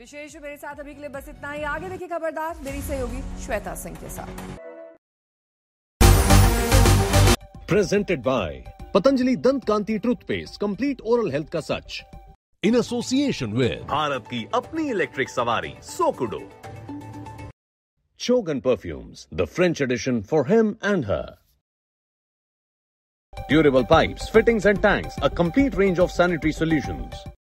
विशेष मेरे साथ अभी के लिए बस इतना ही। आगे देखिए खबरदार मेरी सहयोगी श्वेता सिंह के साथ। Presented by Patanjali Dant Kanti Toothpaste, Complete Oral Health का सच, in association with भारत की अपनी इलेक्ट्रिक सवारी सोकुडो, Chogan Perfumes, the French edition for him and her. Durable pipes, fittings and tanks, a complete range of sanitary solutions.